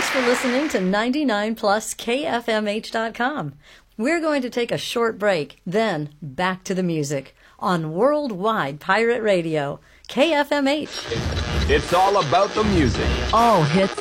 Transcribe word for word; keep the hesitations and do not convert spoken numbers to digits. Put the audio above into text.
for listening to ninety-nine plus K F M H dot com. We're going to take a short break, then back to the music on Worldwide Pirate Radio, K F M H. It's all about the music. All hits